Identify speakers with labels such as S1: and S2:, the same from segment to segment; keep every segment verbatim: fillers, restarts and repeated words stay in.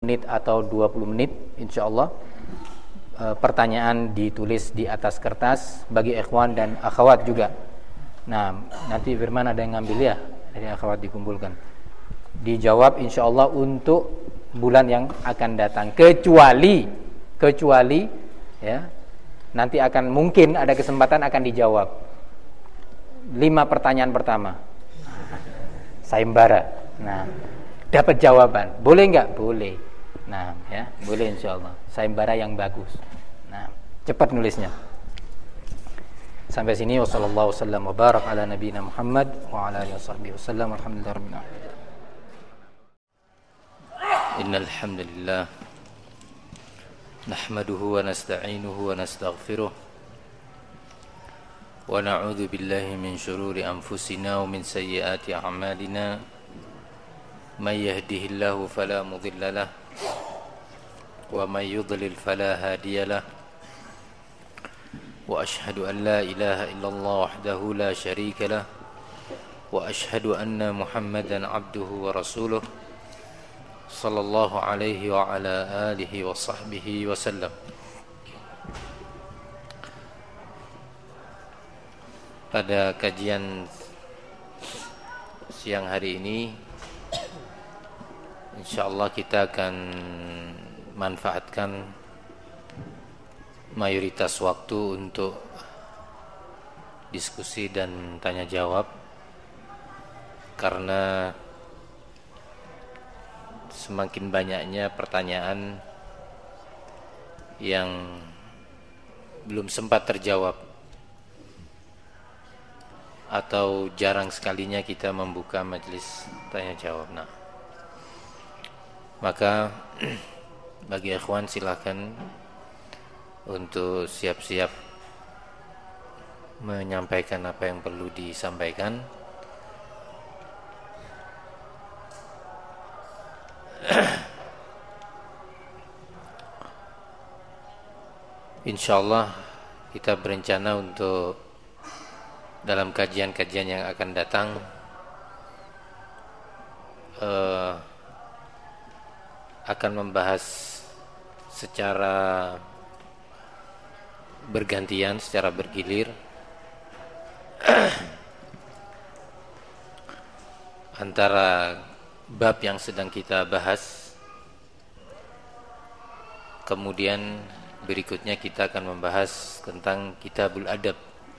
S1: menit atau dua puluh menit insyaallah. E, pertanyaan ditulis di atas kertas bagi ikhwan dan akhwat juga. Nah, nanti Firman ada yang ngambil ya, dari akhwat dikumpulkan. Dijawab insyaallah untuk bulan yang akan datang, kecuali kecuali ya nanti akan mungkin ada kesempatan akan dijawab lima pertanyaan pertama sayembara. Nah, dapat jawaban, boleh nggak? Boleh. Nah, ya boleh insyaallah, sayembara yang bagus. Nah, cepat nulisnya. Sampai sini wasallallahu wasallam wa barak ala nabiyina Muhammad wa ala alihi washabbihi wasallam. Alhamdulillahirabbil alamin. Innal hamdalillah nahmaduhu wa nasta'inuhu wa nastaghfiruh wa na'udzu billahi min shururi anfusina wa min sayyiati a'malina may yahdihillahu fala mudilla lahu wa may yudlil fala hadiya lahu wa ashhadu an la ilaha illallah wahdahu la syarika lahu wa ashhadu anna Muhammadan abduhu wa rasuluh sallallahu alaihi wa ala alihi wa sahbihi wa sallam. Pada kajian siang hari ini insyaallah kita akan manfaatkan mayoritas waktu untuk diskusi dan tanya jawab, karena semakin banyaknya pertanyaan yang belum sempat terjawab atau jarang sekalinya kita membuka majelis tanya jawab. Nah, maka bagi ikhwan silakan untuk siap-siap menyampaikan apa yang perlu disampaikan. Insyaallah kita berencana untuk dalam kajian-kajian yang akan datang uh, akan membahas secara bergantian, secara bergilir antara bab yang sedang kita bahas, kemudian berikutnya kita akan membahas tentang Kitabul Adab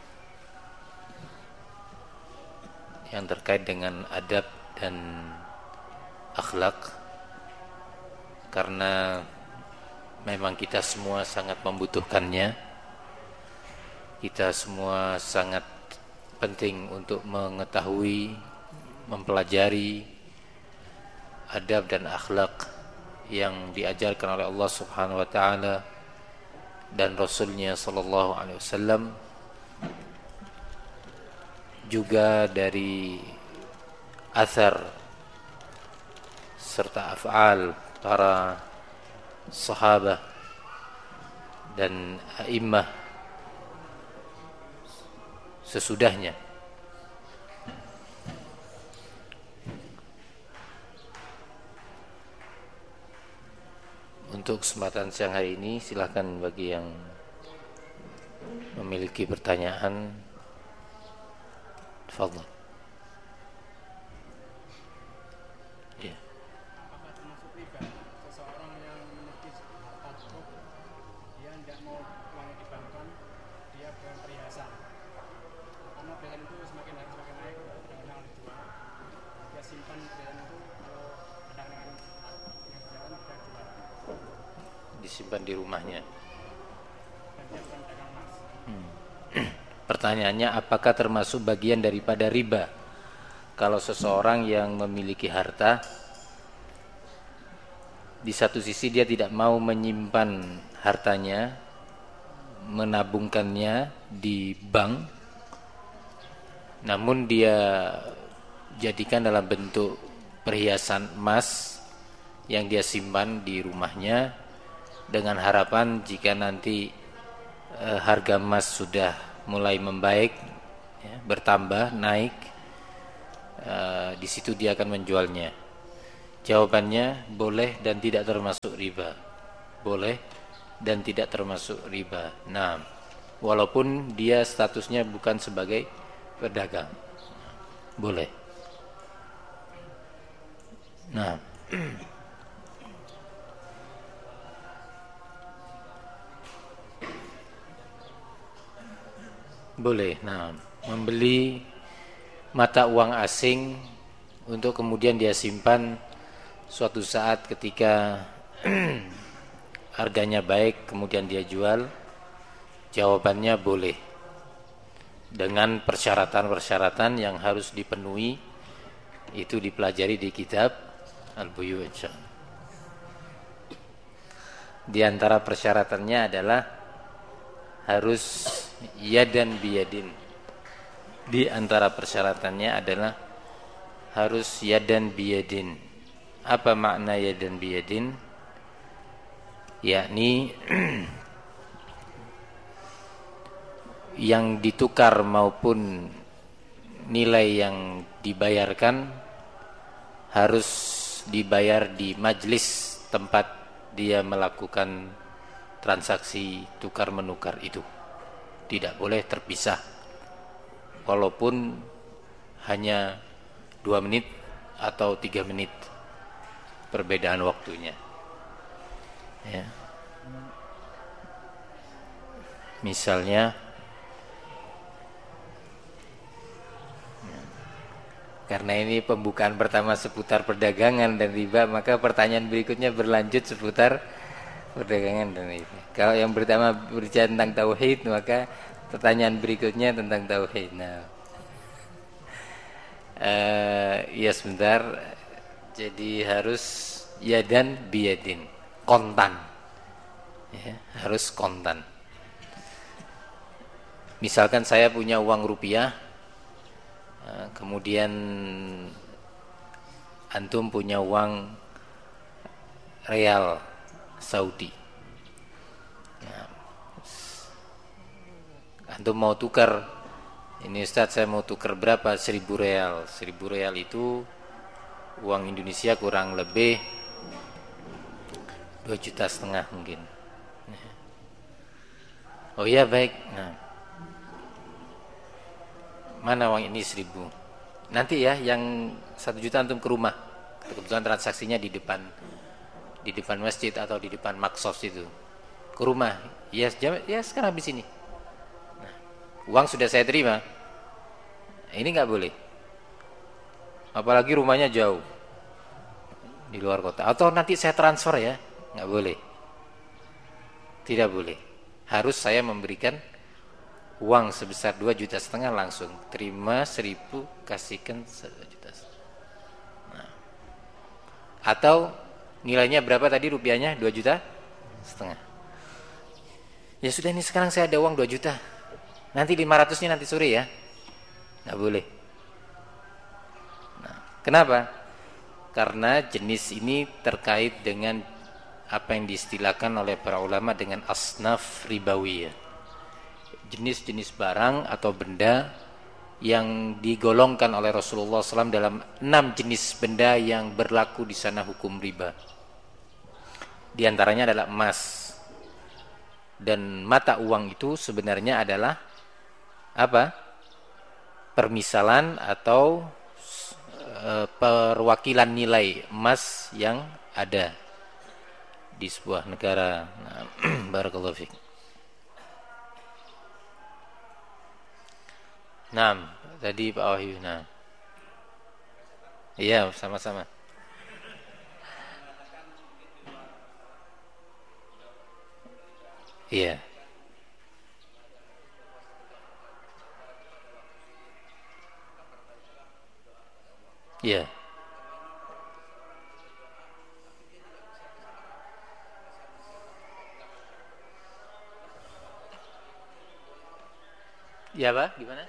S1: yang terkait dengan adab dan akhlak, karena memang kita semua sangat membutuhkannya. Kita semua sangat penting untuk mengetahui, mempelajari adab dan akhlak yang diajarkan oleh Allah Subhanahu wa taala dan Rasulnya sallallahu alaihi wasallam, juga dari athar serta af'al para sahabat dan a'immah sesudahnya. Untuk kesempatan siang hari ini, silakan bagi yang memiliki pertanyaan, tafadhol. Ya.
S2: Apakah termasuk riba seseorang yang memiliki harta cukup, dia tidak mau uangnya dibankan, dia berperhiasan, karena perhiasan itu semakin hari semakin naik, kadang-kadang dijual, dia simpan perhiasan itu, kalau kadang-kadang yang berjalan dia jual,
S1: disimpan di rumahnya.
S2: dan dia bukan dagang emas.
S1: Hmm. Pertanyaannya, apakah termasuk bagian daripada riba kalau seseorang yang memiliki harta, di satu sisi dia tidak mau menyimpan hartanya, menabungkannya di bank, namun dia jadikan dalam bentuk perhiasan emas yang dia simpan di rumahnya, dengan harapan jika nanti e, harga emas sudah mulai membaik, ya, bertambah, naik, e, di situ dia akan menjualnya. Jawabannya boleh dan tidak termasuk riba. Boleh dan tidak termasuk riba. Nah, walaupun dia statusnya bukan sebagai pedagang. Boleh. Nah, boleh. Nah, membeli mata uang asing untuk kemudian dia simpan suatu saat ketika harganya baik kemudian dia jual. Jawabannya boleh, dengan persyaratan-persyaratan yang harus dipenuhi. Itu dipelajari di kitab Al-Buyu'. Di antara persyaratannya adalah harus yadan biyadin. Di antara persyaratannya adalah harus yadan biyadin. Apa makna yadan biyadin? Yakni yang ditukar maupun nilai yang dibayarkan harus dibayar di majlis tempat dia melakukan transaksi tukar menukar itu. Tidak boleh terpisah, walaupun hanya dua menit atau tiga menit perbedaan waktunya. Ya. Misalnya, karena ini pembukaan pertama seputar perdagangan dan riba, maka pertanyaan berikutnya berlanjut seputar perdagangan dan riba. Kalau yang pertama berbicara tentang tauhid, maka pertanyaan berikutnya tentang tauhid. Nah, uh, ya sebentar. Jadi harus yadan biyadin, kontan. Ya, harus kontan. Misalkan saya punya uang rupiah, kemudian antum punya uang real Saudi. Nah, antum mau tukar, ini Ustaz saya mau tukar berapa? Seribu real. Seribu real itu uang Indonesia kurang lebih dua juta setengah mungkin. Oh iya baik. Nah, mana uang ini seribu? Nanti ya yang satu juta antum ke rumah. Kebetulan transaksinya di depan di depan masjid atau di depan maksos itu. Ke rumah. Ya, ya sekarang habis ini. Nah, uang sudah saya terima. Ini nggak boleh. Apalagi rumahnya jauh di luar kota. Atau nanti saya transfer ya, nggak boleh. Tidak boleh. Harus saya memberikan uang sebesar dua juta setengah langsung. Terima seribu, kasihkan satu juta. Nah. Atau nilainya berapa tadi rupiahnya? Dua juta setengah. Ya sudah, ini sekarang saya ada uang dua juta. Nanti lima ratusnya nanti sore ya. Nggak boleh. Nah, kenapa? Karena jenis ini terkait dengan apa yang diistilahkan oleh para ulama dengan asnaf ribawiyah. Jenis-jenis barang atau benda yang digolongkan oleh Rasulullah shallallahu alaihi wasallam dalam enam jenis benda yang berlaku di sana hukum riba. Di antaranya adalah emas. Dan mata uang itu sebenarnya adalah apa? Permisalan atau e, perwakilan nilai emas yang ada di sebuah negara. Nah, barakallahu fiik. Nah, tadi Pak Wahyu. Nah, iya sama-sama. Iya. Iya. Iya Pak, gimana?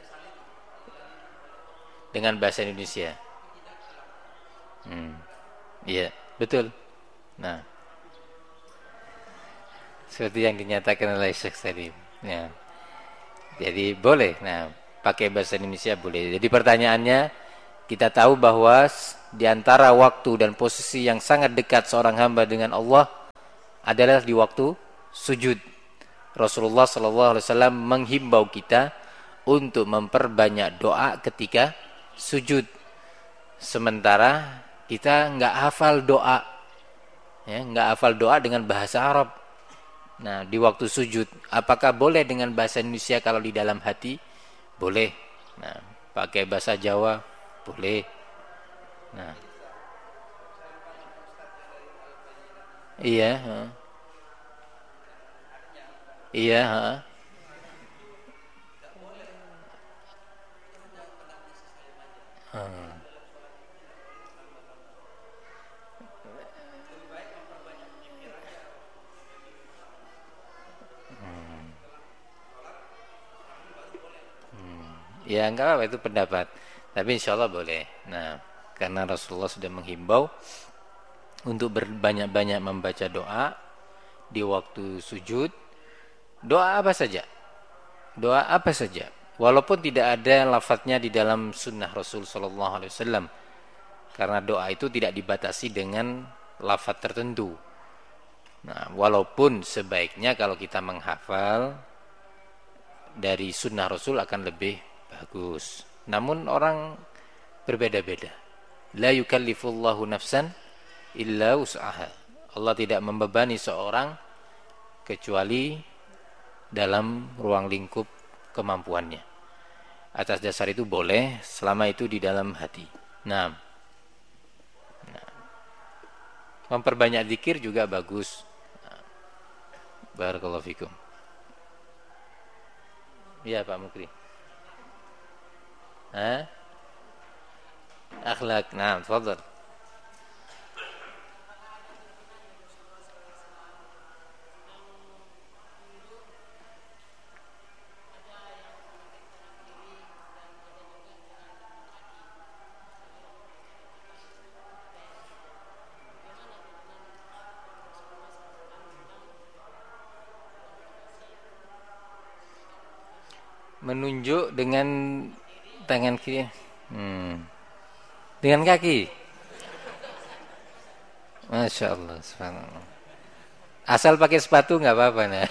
S1: Dengan bahasa Indonesia. Hmm. Iya, betul. Nah, seperti yang dinyatakan oleh Syekh tadi. Ya. Jadi boleh. Nah, pakai bahasa Indonesia boleh. Jadi pertanyaannya, kita tahu bahwa di antara waktu dan posisi yang sangat dekat seorang hamba dengan Allah adalah di waktu sujud. Rasulullah shallallahu alaihi wasallam menghimbau kita untuk memperbanyak doa ketika sujud. Sementara kita nggak hafal doa, ya, nggak hafal doa dengan bahasa Arab. Nah, di waktu sujud, apakah boleh dengan bahasa Indonesia kalau di dalam hati? Boleh. Nah, pakai bahasa Jawa boleh. Nah, iya, ha. Iya, ha. Hmm. Ya enggak apa-apa, itu pendapat. Tapi insya Allah boleh. Nah, karena Rasulullah sudah menghimbau untuk berbanyak-banyak membaca doa di waktu sujud. Doa apa saja? Doa apa saja? Walaupun tidak ada lafadznya di dalam sunnah Rasul Sallallahu Alaihi Wasallam. Karena doa itu tidak dibatasi dengan lafadz tertentu. Nah, walaupun sebaiknya kalau kita menghafal dari sunnah Rasul akan lebih bagus. Namun orang berbeda-beda. La yukallifullahu nafsan illa wus'aha. Allah tidak membebani seorang kecuali dalam ruang lingkup kemampuannya. Atas dasar itu boleh selama itu di dalam hati. Nah, nah. Memperbanyak zikir juga bagus. Nah. Barakallahu fikum. Ya Pak Mukri. Hah? Akhlak. Nah, tafadhal. Menunjuk dengan tangan kiri, hmm. dengan kaki. Masya Allah, subhanallah. Asal pakai sepatu nggak apa-apa, nah.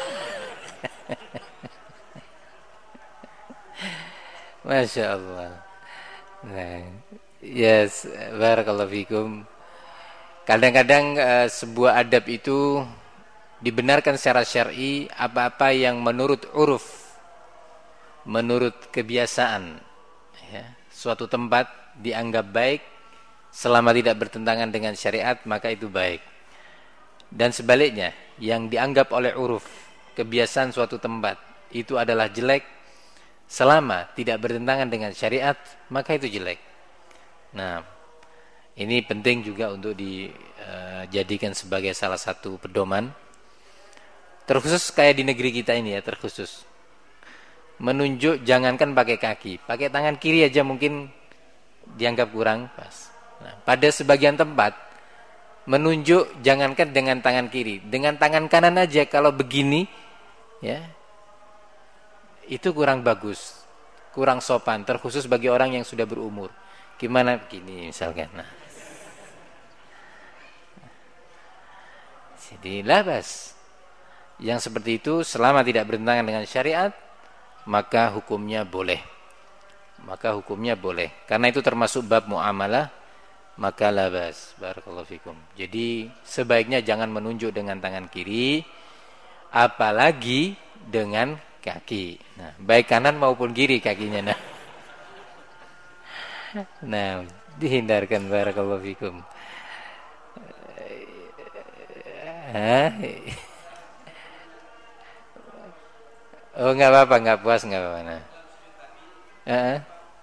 S1: Masya Allah. Nah, yes, barakallahu fikum. Kadang-kadang uh, sebuah adab itu dibenarkan secara syar'i apa-apa yang menurut uruf, menurut kebiasaan, ya, suatu tempat dianggap baik selama tidak bertentangan dengan syariat, maka itu baik. Dan sebaliknya, yang dianggap oleh uruf, kebiasaan suatu tempat itu adalah jelek selama tidak bertentangan dengan syariat, maka itu jelek. Nah, ini penting juga untuk dijadikan sebagai salah satu pedoman, terkhusus kayak di negeri kita ini ya, terkhusus. Menunjuk jangankan pakai kaki, pakai tangan kiri aja mungkin dianggap kurang pas. Nah, pada sebagian tempat menunjuk jangankan dengan tangan kiri, dengan tangan kanan aja kalau begini, ya, itu kurang bagus, kurang sopan, terkhusus bagi orang yang sudah berumur. Gimana begini misalkan? Nah, jadi labas yang seperti itu selama tidak bertentangan dengan syariat, maka hukumnya boleh. Maka hukumnya boleh. Karena itu termasuk bab muamalah, maka labas. Barakallahu fikum. Jadi sebaiknya jangan menunjuk dengan tangan kiri, apalagi dengan kaki. Nah, baik kanan maupun kiri kakinya. Nah, nah dihindarkan. Barakallahu fikum. Hah? Oh, nggak apa-apa, nggak puas nggak apa-apa. Nah. Uh-uh.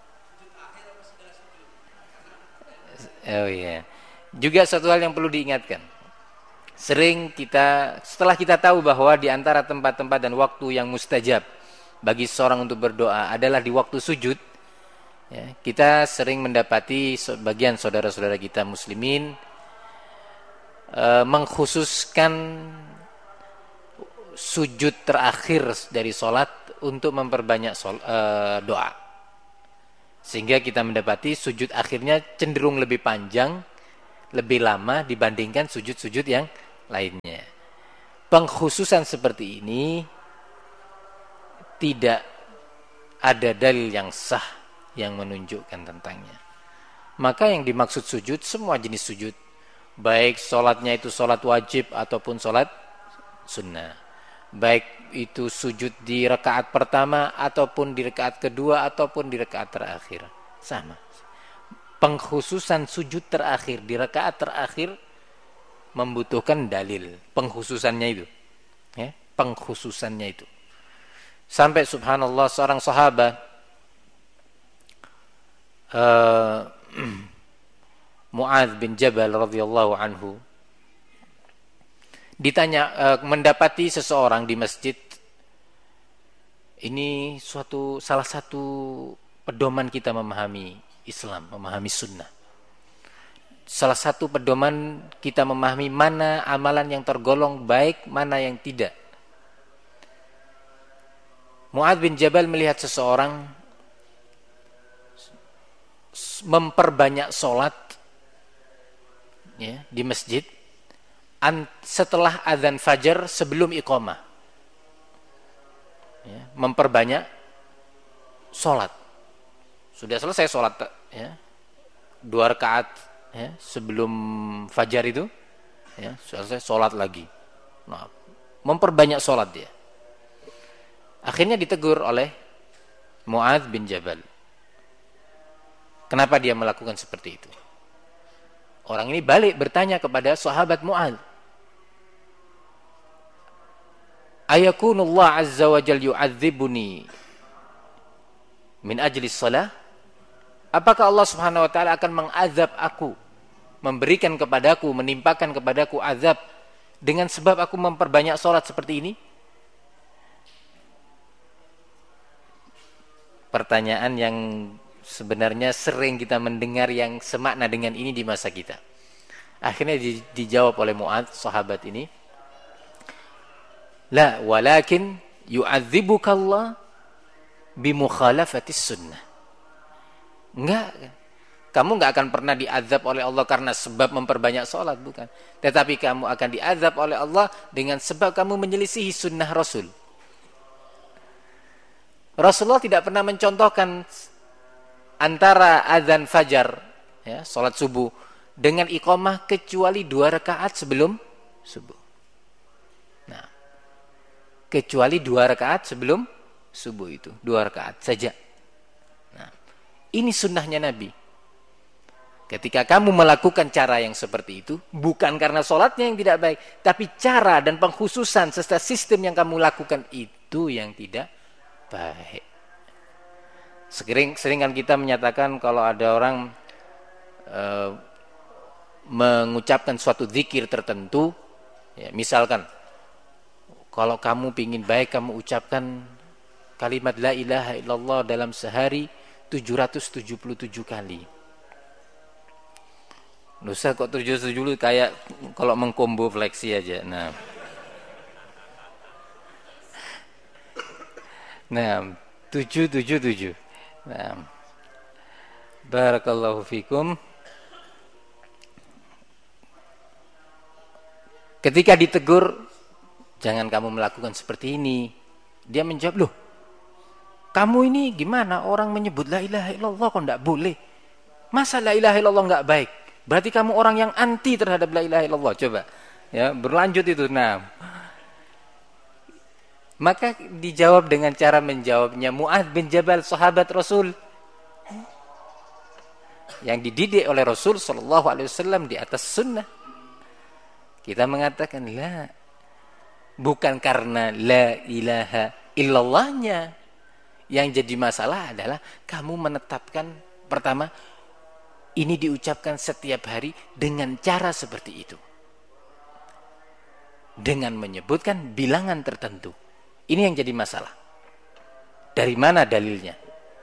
S1: Oh iya. Juga satu hal yang perlu diingatkan. Sering kita, setelah kita tahu bahwa di antara tempat-tempat dan waktu yang mustajab bagi seorang untuk berdoa adalah di waktu sujud, ya, kita sering mendapati sebagian saudara-saudara kita muslimin uh, mengkhususkan sujud terakhir dari sholat untuk memperbanyak sol, uh, doa. Sehingga kita mendapati sujud akhirnya cenderung lebih panjang, lebih lama dibandingkan sujud-sujud yang lainnya. Pengkhususan seperti ini tidak ada dalil yang sah yang menunjukkan tentangnya. Maka yang dimaksud sujud, semua jenis sujud, baik sholatnya itu sholat wajib ataupun sholat sunnah, baik itu sujud di rakaat pertama ataupun di rakaat kedua ataupun di rakaat terakhir, sama. Pengkhususan sujud terakhir di rakaat terakhir membutuhkan dalil pengkhususannya itu, ya, pengkhususannya itu. Sampai subhanallah seorang sahabat uh, Mu'adz bin Jabal radhiyallahu anhu ditanya, uh, mendapati seseorang di masjid. Ini suatu salah satu pedoman kita memahami Islam, memahami sunnah. Salah satu pedoman kita memahami mana amalan yang tergolong baik, mana yang tidak. Mu'adz bin Jabal melihat seseorang memperbanyak sholat, ya, di masjid setelah azan fajar sebelum iqamah, ya, memperbanyak sholat. Sudah selesai sholat, ya, dua rakaat, ya, sebelum fajar itu, ya, selesai sholat lagi. Nah, memperbanyak sholat dia. Akhirnya ditegur oleh Mu'adz bin Jabal. Kenapa dia melakukan seperti itu? Orang ini balik bertanya kepada sahabat Mu'adz, ayakunullah azza wa jal yu'adzibuni min ajli shalah? Apakah Allah subhanahu wa ta'ala akan mengazab aku, memberikan kepadaku, menimpakan kepadaku azab dengan sebab aku memperbanyak sholat seperti ini? Pertanyaan yang sebenarnya sering kita mendengar yang semakna dengan ini di masa kita. Akhirnya di, dijawab oleh Mu'adz, sahabat ini, la walakin yu'adzibukallah bimukhalafatis sunnah. Enggak, kamu enggak akan pernah diazab oleh Allah karena sebab memperbanyak sholat, bukan. Tetapi kamu akan diazab oleh Allah dengan sebab kamu menyelisihi sunnah Rasul. Rasulullah tidak pernah mencontohkan antara azan fajar, ya, sholat subuh, dengan iqamah kecuali dua rakaat sebelum subuh. Nah, kecuali dua rakaat sebelum subuh itu, dua rakaat saja. Nah, ini sunnahnya Nabi. Ketika kamu melakukan cara yang seperti itu, bukan karena sholatnya yang tidak baik, tapi cara dan pengkhususan serta sistem yang kamu lakukan itu yang tidak baik. Sering, sering kan kita menyatakan kalau ada orang e, mengucapkan suatu zikir tertentu, ya, misalkan kalau kamu ingin baik, kamu ucapkan kalimat la ilaha illallah dalam sehari tujuh ratus tujuh puluh tujuh kali. Nusa kok tujuh ratus tujuh puluh kayak kalau mengkombo fleksi aja. Nah, nah tujuh tujuh tujuh. Nah, barakallahu fikum. Ketika ditegur, jangan kamu melakukan seperti ini, dia menjawab, loh, kamu ini gimana? Orang menyebut la ilaha illallah kok enggak boleh? Masa la ilaha illallah enggak baik? Berarti kamu orang yang anti terhadap la ilaha illallah. Coba, ya, berlanjut itu. Nah, maka dijawab dengan cara menjawabnya Mu'adz bin Jabal, sahabat Rasul yang dididik oleh Rasul sallallahu alaihi wasallam di atas sunnah. Kita mengatakan, la, bukan karena la ilaha illallahnya yang jadi masalah adalah kamu menetapkan, pertama, ini diucapkan setiap hari dengan cara seperti itu, dengan menyebutkan bilangan tertentu. Ini yang jadi masalah. Dari mana dalilnya?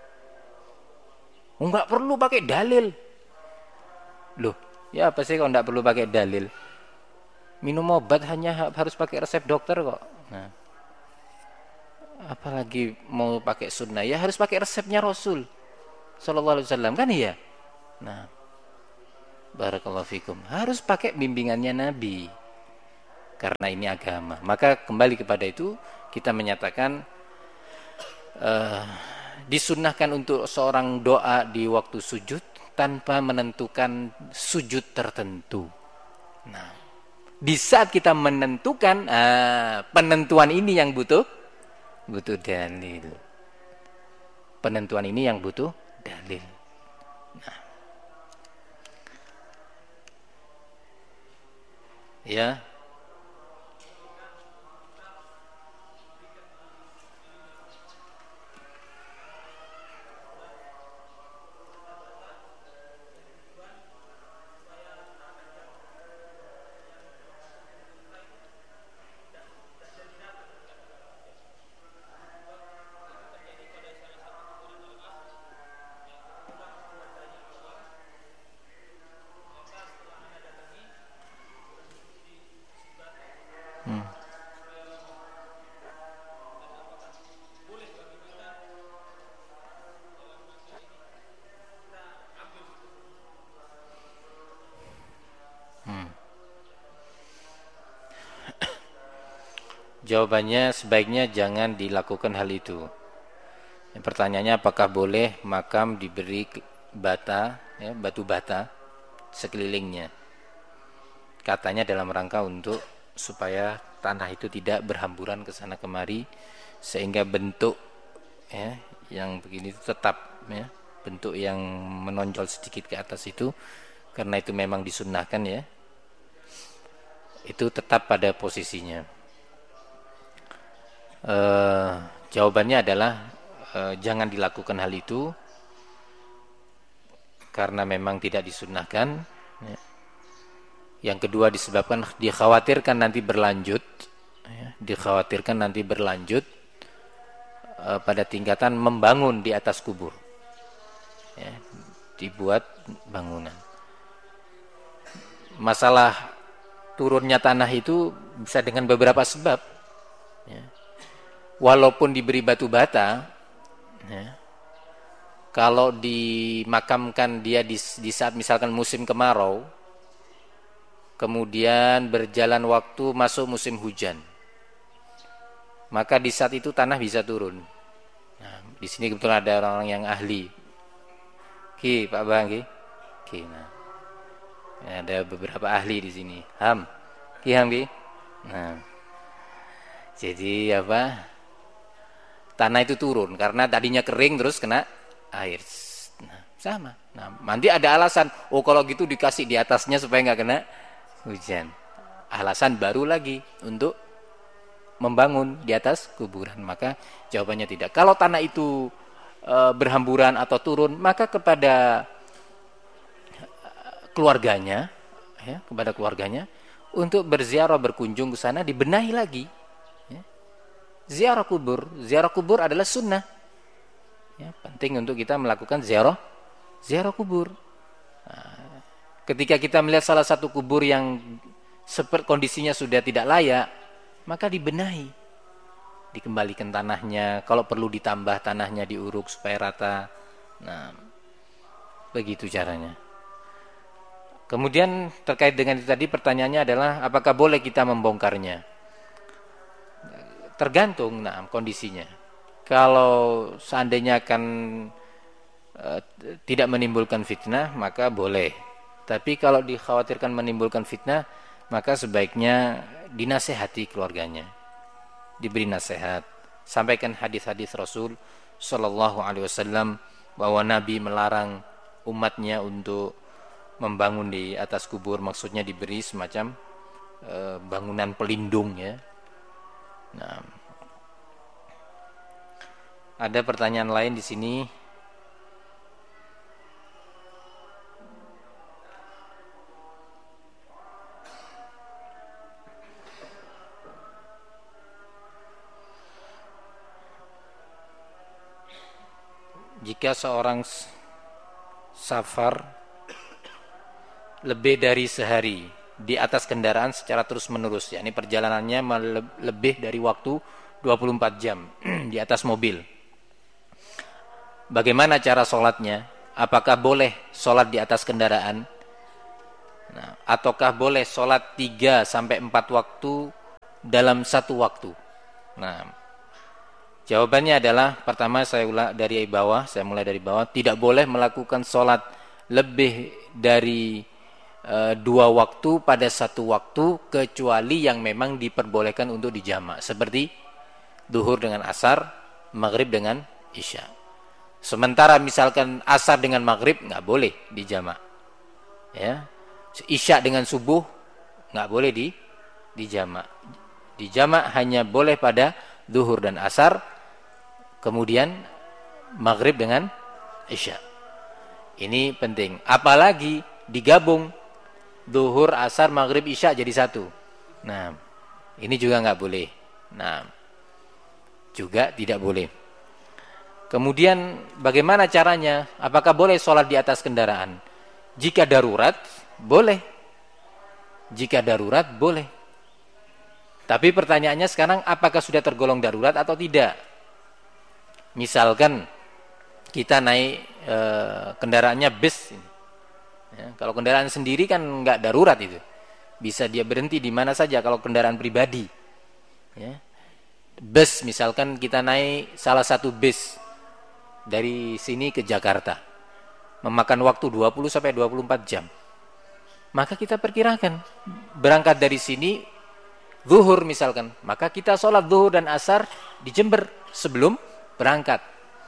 S1: Enggak perlu pakai dalil. Loh, ya apa sih kalau enggak perlu pakai dalil? Minum obat hanya harus pakai resep dokter kok. Nah, apalagi mau pakai sunnah, ya harus pakai resepnya Rasul. sallallahu alaihi wasallam, kan iya? Nah, barakallahu fikum. Harus pakai bimbingannya Nabi. Karena ini agama. Maka kembali kepada itu kita menyatakan uh, disunnahkan untuk seorang doa di waktu sujud tanpa menentukan sujud tertentu. Nah, di saat kita menentukan uh, penentuan ini yang butuh butuh dalil. Penentuan ini yang butuh dalil. Nah, ya. Jawabannya sebaiknya jangan dilakukan hal itu. Yang pertanyaannya apakah boleh makam diberi bata, ya, batu bata sekelilingnya. Katanya dalam rangka untuk supaya tanah itu tidak berhamburan ke sana kemari sehingga bentuk, ya, yang begini itu tetap, ya, bentuk yang menonjol sedikit ke atas itu, karena itu memang disunnahkan, ya, itu tetap pada posisinya. Uh, jawabannya adalah uh, jangan dilakukan hal itu karena memang tidak disunnahkan, ya. Yang kedua disebabkan dikhawatirkan nanti berlanjut, ya, dikhawatirkan nanti berlanjut uh, pada tingkatan membangun di atas kubur, ya, dibuat bangunan. Masalah turunnya tanah itu bisa dengan beberapa sebab, ya. Walaupun diberi batu bata, ya, kalau dimakamkan dia di, di saat misalkan musim kemarau, kemudian berjalan waktu masuk musim hujan, maka di saat itu tanah bisa turun. Nah, di sini kebetulan ada orang-orang yang ahli. Ki, Pak Bang, Ki. Ki, nah. Ya, ada beberapa ahli di sini. Ham, Ki Ham, Ki. Nah, jadi apa? Tanah itu turun karena tadinya kering terus kena air. Nah, sama. Nah, nanti ada alasan, oh kalau gitu dikasih di atasnya supaya nggak kena hujan. Alasan baru lagi untuk membangun di atas kuburan. Maka jawabannya tidak. Kalau tanah itu e, berhamburan atau turun, maka kepada keluarganya, ya, kepada keluarganya untuk berziarah berkunjung ke sana dibenahi lagi. Ziarah kubur, ziarah kubur adalah sunnah. Ya, penting untuk kita melakukan ziarah, ziarah kubur. Nah, ketika kita melihat salah satu kubur yang seperti kondisinya sudah tidak layak, maka dibenahi, dikembalikan tanahnya. Kalau perlu ditambah tanahnya diuruk supaya rata. Nah, begitu caranya. Kemudian terkait dengan itu tadi pertanyaannya adalah apakah boleh kita membongkarnya? Tergantung, nah, kondisinya. Kalau seandainya akan e, tidak menimbulkan fitnah, maka boleh. Tapi kalau dikhawatirkan menimbulkan fitnah, maka sebaiknya dinasehati keluarganya, diberi nasihat. Sampaikan hadis-hadis Rasul Sallallahu Alaihi Wasallam bahwa Nabi melarang umatnya untuk membangun di atas kubur, maksudnya diberi semacam e, bangunan pelindung, ya. Nah, ada pertanyaan lain di sini. Jika seorang safar lebih dari sehari di atas kendaraan secara terus-menerus, yakni perjalanannya lebih dari waktu dua puluh empat jam di atas mobil, Bagaimana cara sholatnya? Apakah boleh sholat di atas kendaraan? Nah, ataukah boleh sholat tiga sampai empat waktu dalam satu waktu? Nah, jawabannya adalah, pertama saya ulang dari bawah, saya mulai dari bawah, tidak boleh melakukan sholat lebih dari e, dua waktu pada satu waktu, kecuali yang memang diperbolehkan untuk dijamak, seperti duhur dengan asar, maghrib dengan isya. Sementara misalkan asar dengan maghrib nggak boleh dijamak, ya. Isya dengan subuh nggak boleh di dijamak. Dijamak hanya boleh pada duhur dan asar, kemudian maghrib dengan isya. Ini penting. Apalagi digabung duhur, asar, maghrib, isya jadi satu. Nah, ini juga nggak boleh. Nah, juga tidak boleh. Kemudian bagaimana caranya? Apakah boleh sholat di atas kendaraan? Jika darurat, boleh. Jika darurat, boleh. Tapi pertanyaannya sekarang, apakah sudah tergolong darurat atau tidak? Misalkan kita naik e, kendaraannya bus. Ya, kalau kendaraan sendiri kan nggak darurat itu. Bisa dia berhenti di mana saja kalau kendaraan pribadi. Ya. Bus misalkan kita naik salah satu bus dari sini ke Jakarta, memakan waktu dua puluh sampai dua puluh empat jam. Maka kita perkirakan berangkat dari sini zuhur misalkan, maka kita sholat zuhur dan asar di Jember sebelum berangkat.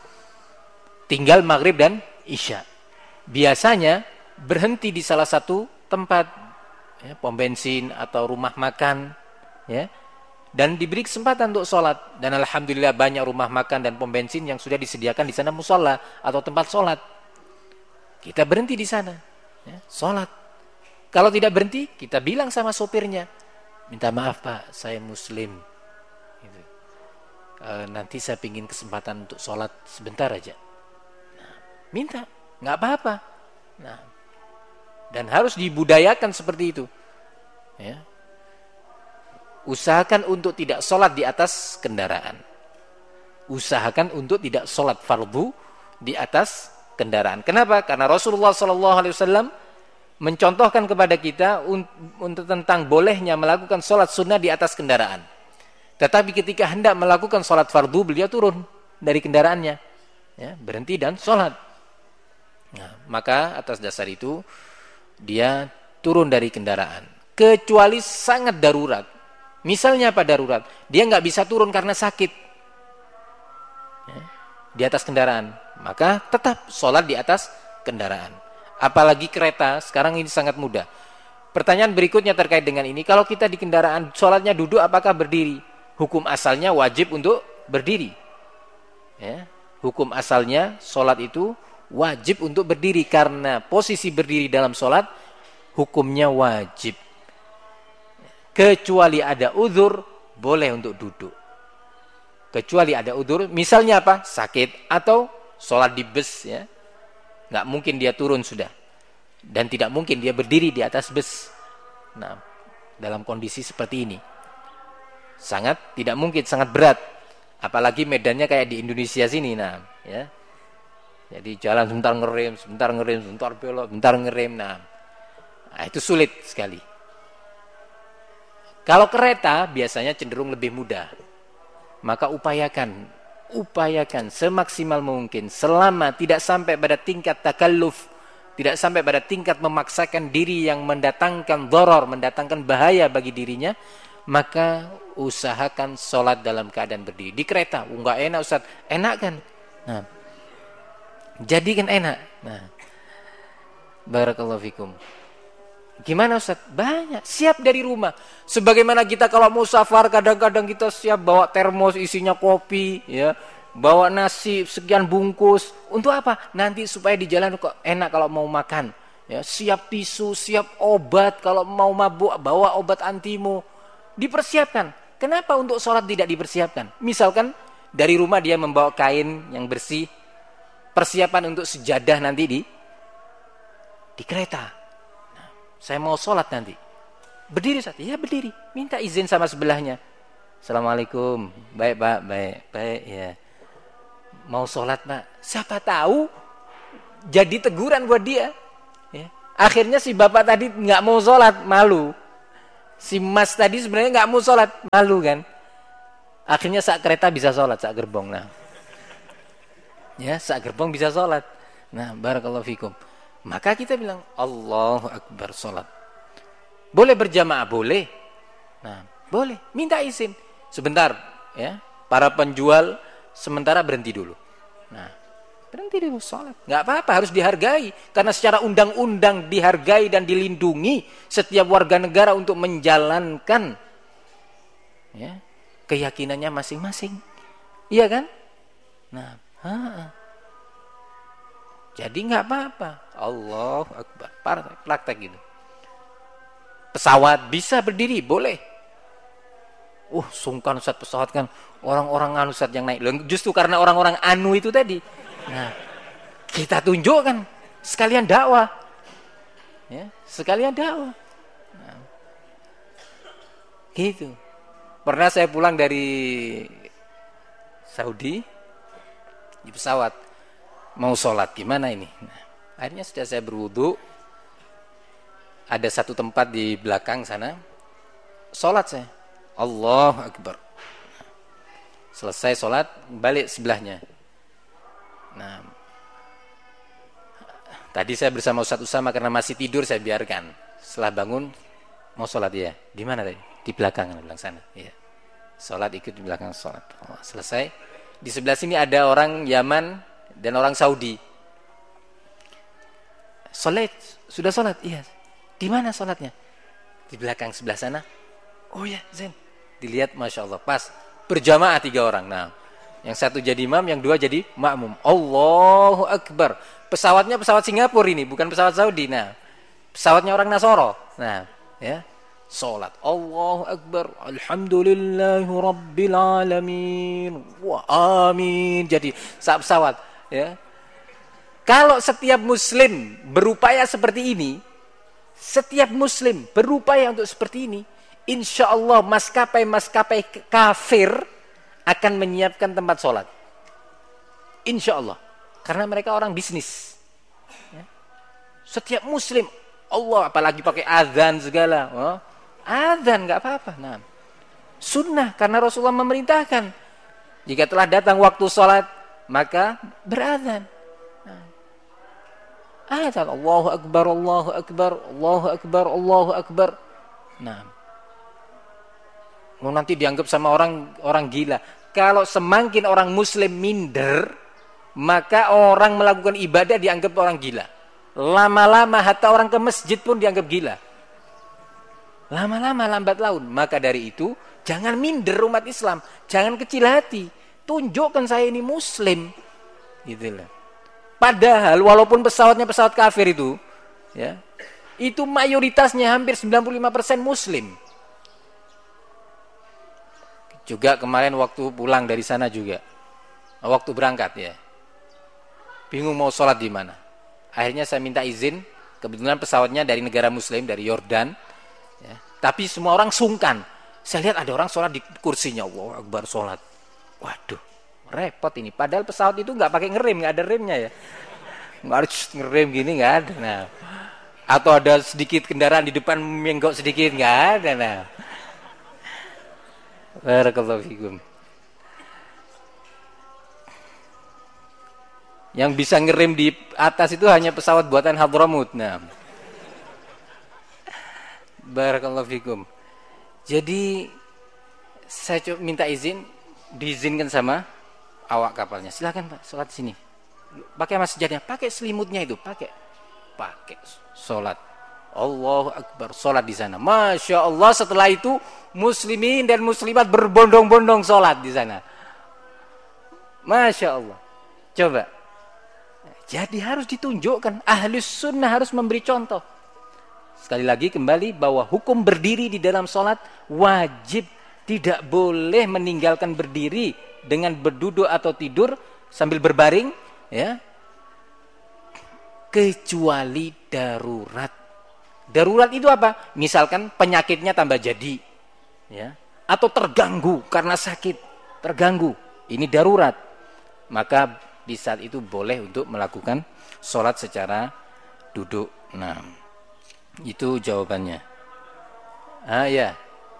S1: Tinggal maghrib dan isya. Biasanya berhenti di salah satu tempat, ya, pom bensin atau rumah makan, ya, dan diberi kesempatan untuk sholat. Dan alhamdulillah banyak rumah makan dan pom bensin yang sudah disediakan di sana musola atau tempat sholat. Kita berhenti di sana, ya, sholat. Kalau tidak berhenti, kita bilang sama sopirnya, minta maaf Pak, saya muslim. Gitu. E, nanti saya pingin kesempatan untuk sholat sebentar aja. Nah, minta, nggak apa-apa. Nah, dan harus dibudayakan seperti itu. Ya. Usahakan untuk tidak sholat di atas kendaraan. Usahakan untuk tidak sholat fardu di atas kendaraan. Kenapa? Karena Rasulullah shallallahu alaihi wasallam mencontohkan kepada kita untuk tentang bolehnya melakukan sholat sunnah di atas kendaraan. Tetapi ketika hendak melakukan sholat fardu, beliau turun dari kendaraannya, ya, berhenti dan sholat. Nah, maka atas dasar itu dia turun dari kendaraan. Kecuali sangat darurat. Misalnya apa darurat? Dia nggak bisa turun karena sakit, ya, di atas kendaraan. Maka tetap sholat di atas kendaraan. Apalagi kereta, sekarang ini sangat mudah. Pertanyaan berikutnya terkait dengan ini, kalau kita di kendaraan sholatnya duduk apakah berdiri? Hukum asalnya wajib untuk berdiri, ya. Hukum asalnya sholat itu wajib untuk berdiri, karena posisi berdiri dalam sholat hukumnya wajib. Kecuali ada uzur, boleh untuk duduk. Kecuali ada uzur, misalnya apa? Sakit atau sholat di bus, ya. Nggak mungkin dia turun sudah, dan tidak mungkin dia berdiri di atas bus. Nah, dalam kondisi seperti ini sangat tidak mungkin, sangat berat. Apalagi medannya kayak di Indonesia sini, nah, ya. Jadi jalan sebentar ngerem, sebentar ngerem, sebentar belok, sebentar ngerem, nah, nah itu sulit sekali. Kalau kereta biasanya cenderung lebih mudah. Maka upayakan, upayakan semaksimal mungkin selama tidak sampai pada tingkat takalluf, tidak sampai pada tingkat memaksakan diri yang mendatangkan doror, mendatangkan bahaya bagi dirinya, maka usahakan sholat dalam keadaan berdiri. Di kereta, oh, enggak enak Ustaz. Enak kan? Nah, jadi kan enak. Nah, barakallahu fikum. Gimana Ustaz? Banyak. Siap dari rumah. Sebagaimana kita kalau mau safar, kadang-kadang kita siap bawa termos isinya kopi, ya, bawa nasi sekian bungkus. Untuk apa? Nanti supaya di jalan kok enak kalau mau makan. Ya, siap tisu, siap obat. Kalau mau mabuk, bawa obat antimu. Dipersiapkan. Kenapa untuk sholat tidak dipersiapkan? Misalkan dari rumah dia membawa kain yang bersih, persiapan untuk sejadah nanti di di kereta. Saya mau sholat nanti. Berdiri saat, ya berdiri. Minta izin sama sebelahnya. Assalamualaikum. Baik Pak, baik, baik ya. mau sholat Pak, siapa tahu jadi teguran buat dia. Ya. Akhirnya si bapak tadi nggak mau sholat, malu. Si mas tadi sebenarnya nggak mau sholat, malu kan. Akhirnya saat kereta bisa sholat, saat gerbong. Nah, ya saat gerbong bisa sholat. Nah, barakallahu fikum. Maka kita bilang Allahu Akbar sholat. Boleh berjamaah, boleh. Nah, boleh. Minta izin sebentar, ya. Para penjual sementara berhenti dulu. Nah, berhenti dulu sholat. Nggak apa-apa, harus dihargai. Karena secara undang-undang dihargai dan dilindungi setiap warga negara untuk menjalankan ya, keyakinannya masing-masing. Iya kan? Nah, ha -ha. Jadi nggak apa-apa. Allahu Akbar. Praktek gitu. Pesawat bisa berdiri, boleh. Uh, sungkan Ustaz pesawat kan. Orang-orang anu Ustaz yang naik. Justru karena orang-orang anu itu tadi. Nah, kita tunjukkan sekalian dakwah. Ya, sekalian dakwah. Nah, gitu. Pernah saya pulang dari Saudi di pesawat mau sholat, gimana ini? Nah, akhirnya sudah saya berwudu, ada satu tempat di belakang sana, sholat saya, Allahu Akbar. Selesai sholat, balik sebelahnya. Nah, tadi saya bersama Ustaz Usama karena masih tidur saya biarkan. Setelah bangun mau sholat ya, di mana tadi? Di belakang, di belakang sana. Ya. Sholat ikut di belakang sholat. Oh, selesai. Di sebelah sini ada orang Yaman dan orang Saudi. Sholat, sudah sholat? Iya. Di mana sholatnya? Di belakang sebelah sana. Oh ya, Zain. Dilihat, masya Allah, pas berjamaah tiga orang. Nah, yang satu jadi imam, yang dua jadi makmum. Allahu Akbar. Pesawatnya pesawat Singapura ini, bukan pesawat Saudi. Nah, pesawatnya orang Nasoro. Nah, ya, sholat. Allahu Akbar. Alhamdulillahi Rabbil Alamin. Wa amin. Jadi saat pesawat. Ya. Kalau setiap muslim berupaya seperti ini, setiap muslim berupaya untuk seperti ini, insya Allah maskapai-maskapai kafir akan menyiapkan tempat sholat. Insya Allah. Karena mereka orang bisnis. Ya. Setiap muslim, Allah apalagi pakai azan segala. Oh, azan nggak apa-apa. Nah, sunnah karena Rasulullah memerintahkan. Jika telah datang waktu sholat, maka berazan. Nah, azan Allahu Akbar, Allahu Akbar, Allahu Akbar, Allahu Akbar. Nah, mau nanti dianggap sama orang orang gila. Kalau semakin orang muslim minder, maka orang melakukan ibadah dianggap orang gila. Lama-lama hatta orang ke masjid pun dianggap gila. Lama-lama lambat laun. Maka dari itu jangan minder umat Islam, jangan kecil hati. Tunjukkan saya ini muslim. Gitulah. Padahal walaupun pesawatnya pesawat kafir itu, ya, itu mayoritasnya hampir sembilan puluh lima persen muslim. Juga kemarin waktu pulang dari sana juga, waktu berangkat ya, bingung mau sholat di mana. Akhirnya saya minta izin, kebetulan pesawatnya dari negara muslim, dari Yordan, ya. Tapi semua orang sungkan. Saya lihat ada orang sholat di kursinya, Allahu Akbar sholat. Waduh, repot ini. Padahal pesawat itu nggak pakai ngerem, nggak ada remnya ya, nggak harus ngerem gini, nggak ada. Nah, atau ada sedikit kendaraan di depan menggok sedikit, nggak ada. Nah, barakallahu fikum. Yang bisa ngerem di atas itu hanya pesawat buatan Hadramut. Nah, barakallahu fikum. Jadi saya coba minta izin, diizinkan sama awak kapalnya. Silakan Pak, sholat di sini. Pakai masjidnya, pakai selimutnya itu, pakai, pakai sholat. Allahu Akbar, sholat di sana. Masya Allah, setelah itu muslimin dan muslimat berbondong-bondong sholat di sana. Masya Allah. Coba. Jadi harus ditunjukkan, ahlus sunnah harus memberi contoh. Sekali lagi kembali bahwa hukum berdiri di dalam sholat wajib, tidak boleh meninggalkan berdiri dengan berduduk atau tidur sambil berbaring, ya, kecuali darurat. Darurat itu apa? Misalkan penyakitnya tambah jadi, ya, atau terganggu karena sakit, terganggu. Ini darurat. maka di saat itu boleh untuk melakukan sholat secara duduk. Nah, itu jawabannya. Ah ya.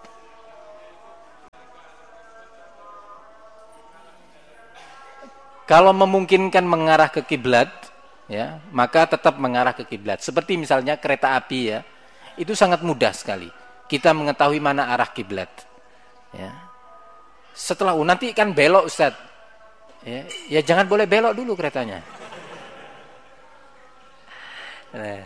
S1: Kalau memungkinkan mengarah ke kiblat, ya, maka tetap mengarah ke kiblat. Seperti misalnya kereta api, ya, itu sangat mudah sekali kita mengetahui mana arah kiblat. Ya. Setelah oh, nanti kan belok, Ustaz. Ya, ya jangan boleh belok dulu keretanya. Nah.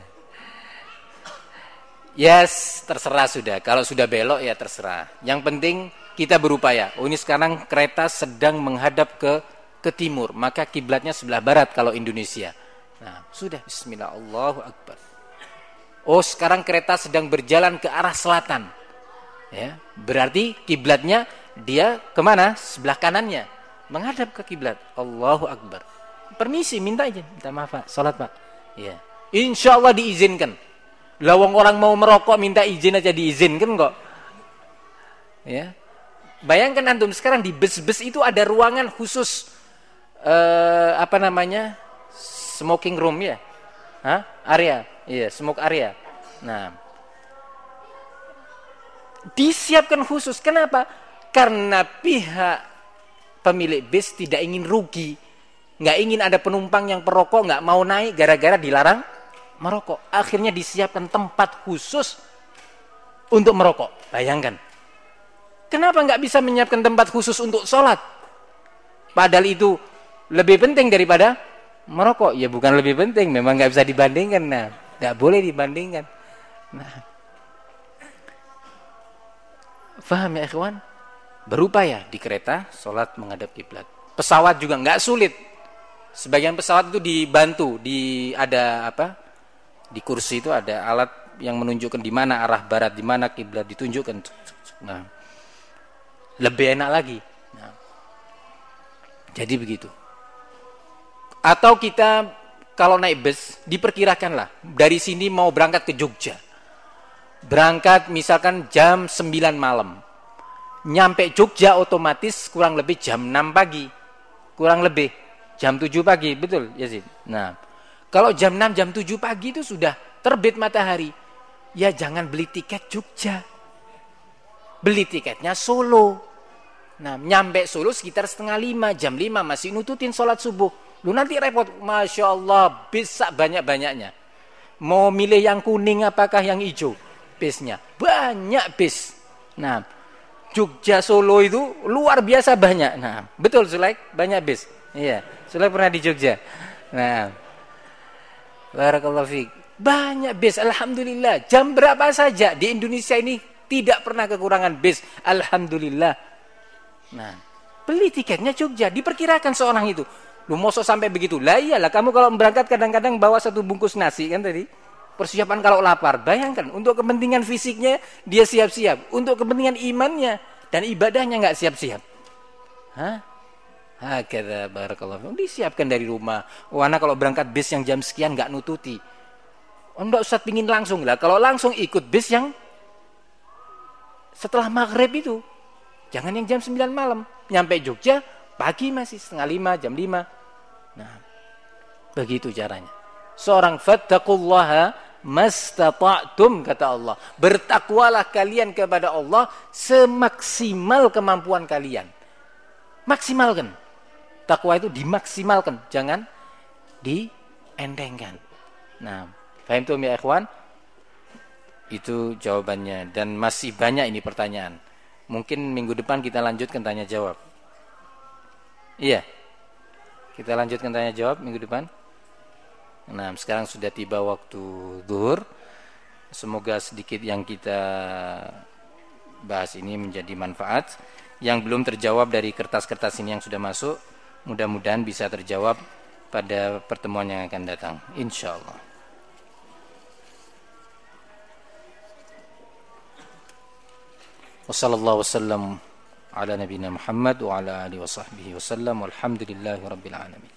S1: Yes, terserah sudah. Kalau sudah belok ya terserah. Yang penting kita berupaya. Oh, ini sekarang kereta sedang menghadap ke ke timur, maka kiblatnya sebelah barat kalau Indonesia. Nah, sudah, bismillah, Allahu Akbar. Oh, sekarang kereta sedang berjalan ke arah selatan. Ya, berarti kiblatnya dia kemana? Sebelah kanannya, menghadap ke kiblat. Allahu Akbar. Permisi, minta izin, minta maaf Pak, salat Pak. Ya, insya Allah diizinkan. Lawang orang mau merokok minta izin aja diizinkan kok. Ya, bayangkan antum sekarang di bus-bus itu ada ruangan khusus. Uh, apa namanya, smoking room, ya, Hah? area, iya, smoke area. Nah, disiapkan khusus. Kenapa? Karena pihak pemilik bis tidak ingin rugi, nggak ingin ada penumpang yang perokok nggak mau naik gara-gara dilarang merokok. Akhirnya disiapkan tempat khusus untuk merokok. Bayangkan, kenapa nggak bisa menyiapkan tempat khusus untuk sholat? Padahal itu lebih penting daripada merokok. Ya bukan lebih penting, memang nggak bisa dibandingkan. Nah, nggak boleh dibandingkan. Nah, faham ya ikhwan? Berupaya di kereta sholat menghadap kiblat. Pesawat juga nggak sulit. Sebagian pesawat itu dibantu, di ada apa? Di kursi itu ada alat yang menunjukkan di mana arah barat, di mana kiblat ditunjukkan. Nah, lebih enak lagi. Nah, jadi begitu. Atau kita kalau naik bus, diperkirakanlah dari sini mau berangkat ke Jogja. Berangkat misalkan jam sembilan malam. Nyampe Jogja otomatis kurang lebih jam enam pagi. Kurang lebih jam tujuh pagi, betul Yazid? Nah, kalau jam enam, jam tujuh pagi itu sudah terbit matahari. Ya jangan beli tiket Jogja. Beli tiketnya Solo. Nah, nyampe Solo sekitar setengah lima, jam lima masih nututin sholat subuh. Lu nanti repot, Masya Allah, bisa banyak-banyaknya. Mau milih yang kuning apakah yang hijau? Bisnya, banyak bis. Nah, Jogja Solo itu luar biasa banyak. Nah, betul Sulaik, banyak bis. Iya, Sulaik pernah di Jogja. Nah, barakallahu fiik. Banyak bis, alhamdulillah. Jam berapa saja di Indonesia ini tidak pernah kekurangan bis, alhamdulillah. Nah, beli tiketnya Jogja, diperkirakan seorang itu. Lu mosok sampai begitu? Lah iyalah, kamu kalau berangkat kadang-kadang bawa satu bungkus nasi kan tadi. Persiapan kalau lapar. Bayangkan, untuk kepentingan fisiknya dia siap-siap, untuk kepentingan imannya dan ibadahnya nggak siap-siap. Hah? Hakadha barakallahu. Disiapkan dari rumah. Oh, anak kalau berangkat bis yang jam sekian nggak nututi. Oh, enggak Ustaz pingin langsung lah. Kalau langsung ikut bis yang setelah maghrib itu. Jangan yang jam sembilan malam. Nyampe Jogja pagi masih setengah lima, jam lima. Nah, begitu caranya. Seorang fattaqullaha mastata'tum, kata Allah. Bertakwalah kalian kepada Allah semaksimal kemampuan kalian. Maksimalkan. Takwa itu dimaksimalkan, jangan diendengkan. Nah, paham tuh ya ikhwan? Itu jawabannya, dan masih banyak ini pertanyaan. Mungkin minggu depan kita lanjutkan tanya jawab. Iya, kita lanjutkan tanya jawab minggu depan. Nah, sekarang sudah tiba waktu zuhur. Semoga sedikit yang kita bahas ini menjadi manfaat. Yang belum terjawab dari kertas-kertas ini yang sudah masuk, mudah-mudahan bisa terjawab pada pertemuan yang akan datang, insya Allah. Wassallallahu wasallam ala nabiyina Muhammad wa ala alihi wa sahbihi wasallam walhamdulillahi rabbil alamin.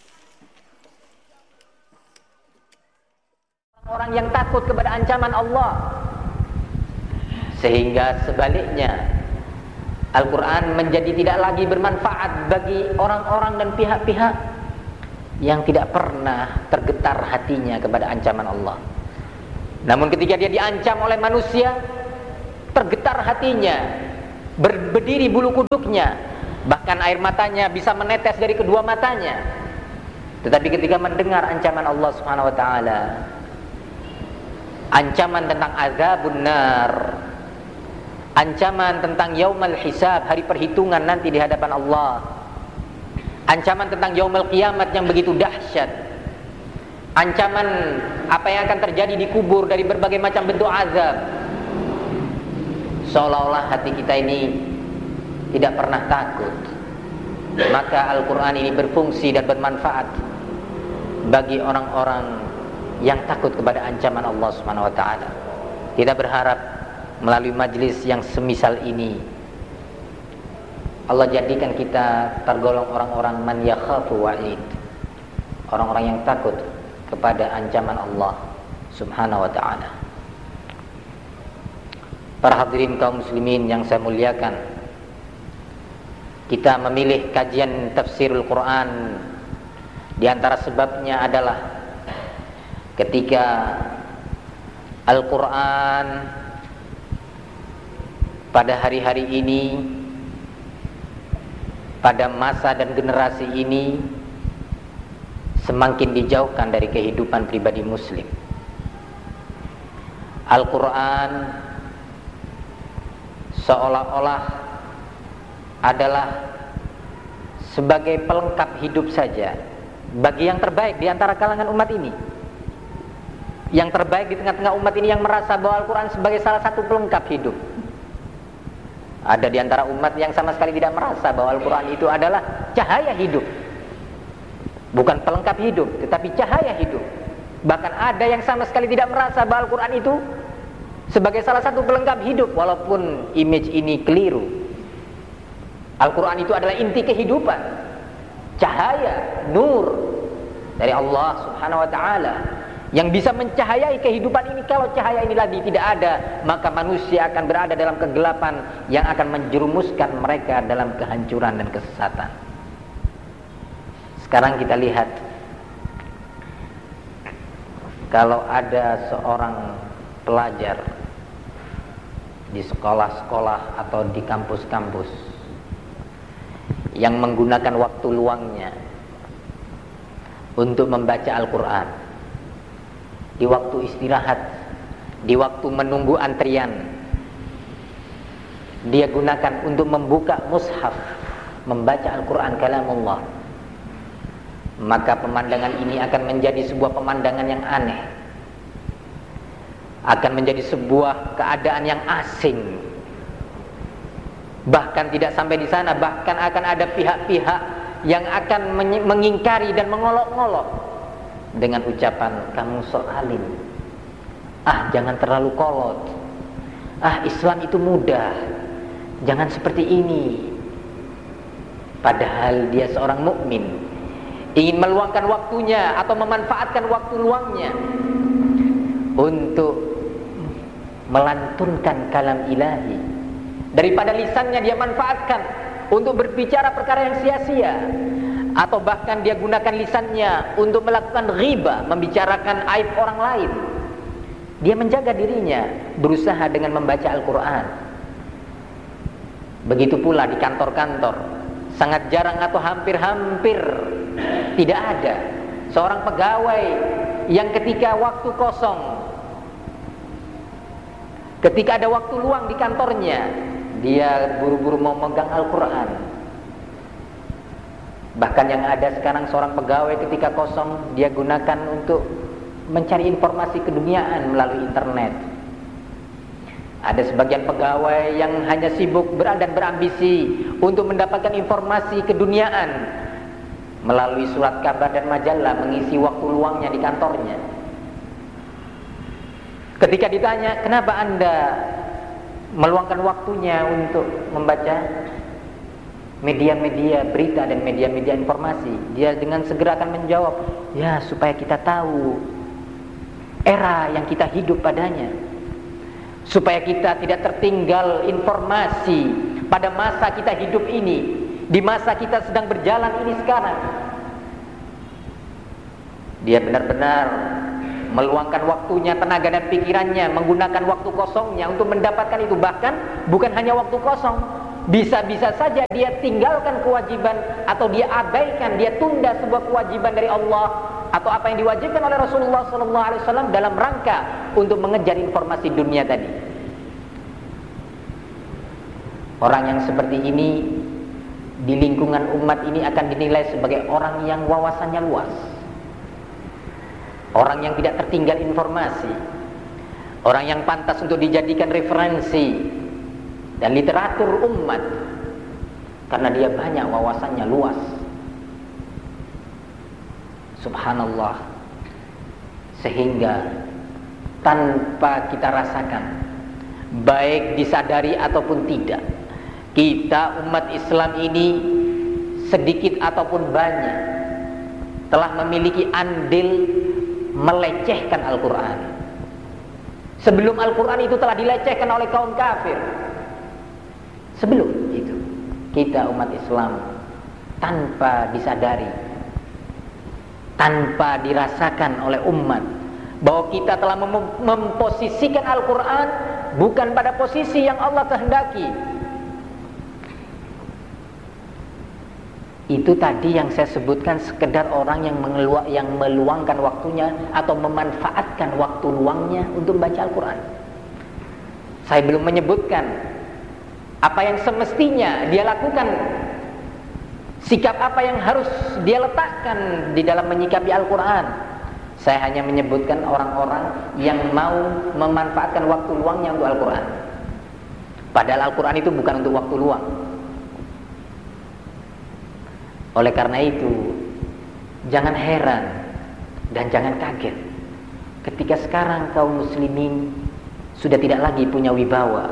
S3: Orang yang takut kepada ancaman Allah, sehingga sebaliknya Al-Quran menjadi tidak lagi bermanfaat bagi orang-orang dan pihak-pihak yang tidak pernah tergetar hatinya kepada ancaman Allah. Namun ketika dia diancam oleh manusia, tergetar hatinya, berdiri bulu kuduknya, bahkan air matanya bisa menetes dari kedua matanya. Tetapi ketika mendengar ancaman Allah Subhanahu wa taala, ancaman tentang azabun nar, ancaman tentang yaumul hisab, hari perhitungan nanti di hadapan Allah, ancaman tentang yaumul kiamat yang begitu dahsyat, ancaman apa yang akan terjadi di kubur dari berbagai macam bentuk azab, seolah-olah hati kita ini tidak pernah takut. Maka Al-Quran ini berfungsi dan bermanfaat bagi orang-orang yang takut kepada ancaman Allah Subhanahu wa taala. Kita berharap melalui majlis yang semisal ini Allah jadikan kita tergolong orang-orang man yakhafu wa'id, orang-orang yang takut kepada ancaman Allah Subhanahu wa taala. Para hadirin kaum muslimin yang saya muliakan, kita memilih kajian tafsirul Quran di antara sebabnya adalah ketika Al-Quran pada hari-hari ini, pada masa dan generasi ini semakin dijauhkan dari kehidupan pribadi muslim. Al-Quran seolah-olah adalah sebagai pelengkap hidup saja bagi yang terbaik di antara kalangan umat ini. Yang terbaik di tengah-tengah umat ini yang merasa bahwa Al-Quran sebagai salah satu pelengkap hidup. Ada di antara umat yang sama sekali tidak merasa bahwa Al-Quran itu adalah cahaya hidup, bukan pelengkap hidup, tetapi cahaya hidup. Bahkan ada yang sama sekali tidak merasa bahwa Al-Quran itu sebagai salah satu pelengkap hidup, walaupun image ini keliru. Al-Quran itu adalah inti kehidupan, cahaya, nur dari Allah Subhanahu wa ta'ala yang bisa mencahayai kehidupan ini. Kalau cahaya ini lagi tidak ada, maka manusia akan berada dalam kegelapan yang akan menjerumuskan mereka dalam kehancuran dan kesesatan. Sekarang kita lihat, kalau ada seorang pelajar di sekolah-sekolah atau di kampus-kampus yang menggunakan waktu luangnya untuk membaca Al-Quran, di waktu istirahat, di waktu menunggu antrian, dia gunakan untuk membuka mushaf, membaca Al-Quran kalamullah, maka pemandangan ini akan menjadi sebuah pemandangan yang aneh, akan menjadi sebuah keadaan yang asing. Bahkan tidak sampai di sana, bahkan akan ada pihak-pihak yang akan mengingkari dan mengolok-ngolok dengan ucapan, kamu sok alim, ah jangan terlalu kolot, ah Islam itu mudah, jangan seperti ini. Padahal dia seorang mukmin, ingin meluangkan waktunya atau memanfaatkan waktu luangnya untuk melantunkan kalam ilahi. Daripada lisannya dia manfaatkan untuk berbicara perkara yang sia-sia, atau bahkan dia gunakan lisannya untuk melakukan riba, membicarakan aib orang lain. Dia menjaga dirinya, berusaha dengan membaca Al-Quran. Begitu pula di kantor-kantor, sangat jarang atau hampir-hampir tidak ada seorang pegawai yang ketika waktu kosong, ketika ada waktu luang di kantornya, dia buru-buru mau megang Al-Quran. Bahkan yang ada sekarang seorang pegawai ketika kosong, dia gunakan untuk mencari informasi keduniaan melalui internet. Ada sebagian pegawai yang hanya sibuk ber- dan berambisi untuk mendapatkan informasi keduniaan melalui surat kabar dan majalah, mengisi waktu luangnya di kantornya. Ketika ditanya, kenapa Anda meluangkan waktunya untuk membaca media-media berita dan media-media informasi, dia dengan segera akan menjawab, ya supaya kita tahu era yang kita hidup padanya, supaya kita tidak tertinggal informasi pada masa kita hidup ini, di masa kita sedang berjalan ini sekarang. dia benar-benar meluangkan waktunya, tenaga dan pikirannya, menggunakan waktu kosongnya untuk mendapatkan itu. Bahkan bukan hanya waktu kosong, bisa-bisa saja dia tinggalkan kewajiban atau dia abaikan, dia tunda sebuah kewajiban dari Allah atau apa yang diwajibkan oleh Rasulullah sallallahu alaihi wasallam dalam rangka untuk mengejar informasi dunia tadi. Orang yang seperti ini di lingkungan umat ini akan dinilai sebagai orang yang wawasannya luas, orang yang tidak tertinggal informasi, orang yang pantas untuk dijadikan referensi dan literatur umat karena dia banyak wawasannya luas. Subhanallah. Sehingga tanpa kita rasakan, baik disadari ataupun tidak, kita umat Islam ini sedikit ataupun banyak telah memiliki andil melecehkan Al-Quran. Sebelum Al-Quran itu telah dilecehkan oleh kaum kafir. Sebelum itu, kita umat Islam tanpa disadari, tanpa dirasakan oleh umat, bahwa kita telah mem- memposisikan Al-Quran bukan pada posisi yang Allah kehendaki. Itu tadi yang saya sebutkan, sekedar orang yang mengeluak, yang meluangkan waktunya atau memanfaatkan waktu luangnya untuk membaca Al-Quran. Saya belum menyebutkan apa yang semestinya dia lakukan, sikap apa yang harus dia letakkan di dalam menyikapi Al-Quran. Saya hanya menyebutkan orang-orang yang mau memanfaatkan waktu luangnya untuk Al-Quran, padahal Al-Quran itu bukan untuk waktu luang. Oleh karena itu, jangan heran dan jangan kaget ketika sekarang kaum muslimin sudah tidak lagi punya wibawa.